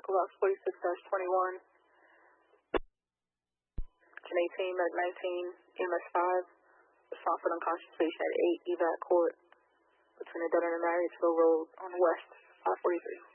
medical box 46-21. Can 18, med 19, EMS 5, responsible unconscious patient at 8, evac court, between the Dutton and Marriottsville Road on West 543.